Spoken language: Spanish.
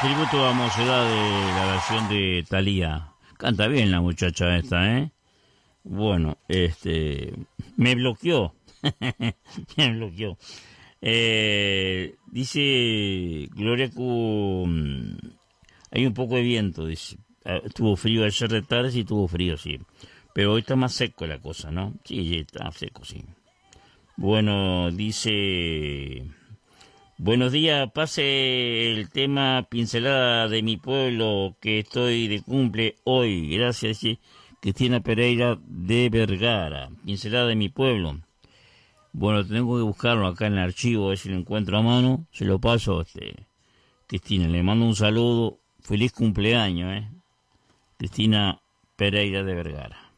Tributo a Mocedad de la versión de Thalía. Canta bien la muchacha esta, ¿eh? Bueno, me bloqueó. Me bloqueó. Dice Gloria que hay un poco de viento, dice. Estuvo frío ayer de tarde, sí estuvo frío, sí. Pero hoy está más seco la cosa, ¿no? Sí, está seco, sí. Bueno, dice... Buenos días, pase el tema Pincelada de mi pueblo, que estoy de cumple hoy. Gracias, dice Cristina Pereira de Vergara. Pincelada de mi pueblo. Bueno, tengo que buscarlo acá en el archivo, a ver si lo encuentro a mano. Se lo paso, Cristina, le mando un saludo. Feliz cumpleaños, Cristina Pereira de Vergara.